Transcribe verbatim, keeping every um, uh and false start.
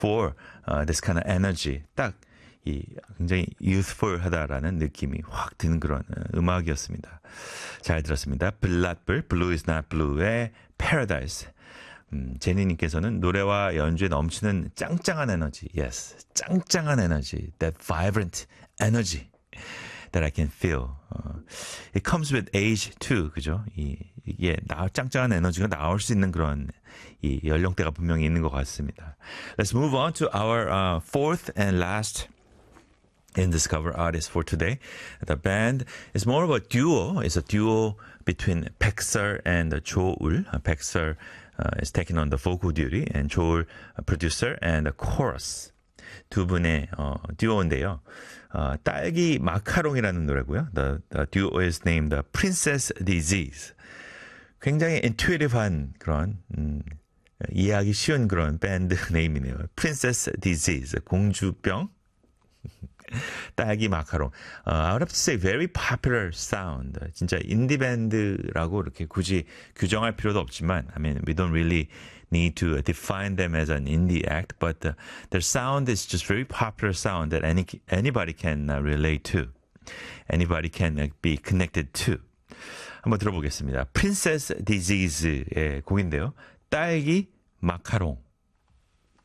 for uh, this kind of energy. 딱 이 굉장히 youthful하다라는 느낌이 확 드는 그런 음악이었습니다. 잘 들었습니다. 블랏불, Blue is not blue의 Paradise. 음, 제니님께서는 노래와 연주에 넘치는 짱짱한 에너지. Yes, 짱짱한 에너지. That vibrant energy that I can feel. Uh, it comes with age too. 그죠? 이, 이게 나, 짱짱한 에너지가 나올 수 있는 그런 이 연령대가 분명히 있는 것 같습니다. Let's move on to our uh, fourth and last in Discover Artist for today. The band is more of a duo. It's a duo between Pexer and Joel. Pexer uh, is taking on the vocal duty and Joel, a producer and a chorus. 두 분의 어, 듀오인데요. 어, 딸기 마카롱이라는 노래고요. The, the duo is named the Princess Disease. 굉장히 intuitive한 그런 음, 이해하기 쉬운 그런 밴드 네임이네요. Princess Disease, 공주병. 딸기 마카롱. Uh, I would have to say very popular sound. 진짜 인디 밴드라고 이렇게 굳이 규정할 필요도 없지만, I mean, we don't really need to define them as an indie act, but uh, their sound is just very popular sound that any anybody can uh, relate to, anybody can uh, be connected to. 한번 들어보겠습니다. Princess Disease의 곡인데요. 딸기 마카롱.